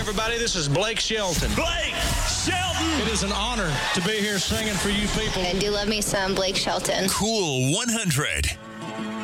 everybody. This is Blake Shelton. Blake Shelton! It is an honor to be here singing for you people. I do love me some Blake Shelton. Cool 100.